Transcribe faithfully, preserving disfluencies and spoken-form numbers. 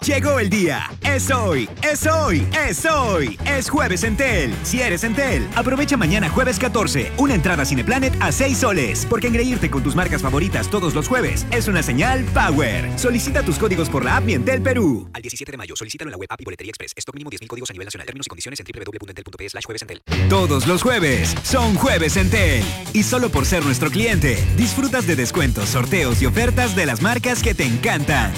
Llegó el día. Es hoy, es hoy, es hoy. Es jueves Entel. Si eres Entel, aprovecha mañana jueves catorce. Una entrada a Cineplanet a seis soles. Porque engreírte con tus marcas favoritas todos los jueves es una señal Power. Solicita tus códigos por la app Mi Entel Perú. Al diecisiete de mayo, solicítalo en la web App y Boletería Express. Stock mínimo diez mil códigos a nivel nacional. Términos y condiciones en doble u doble u doble u punto entel punto pe slash jueves entel. Todos los jueves son jueves Entel. Y solo por ser nuestro cliente, disfrutas de descuentos, sorteos y ofertas de las marcas que te encantan.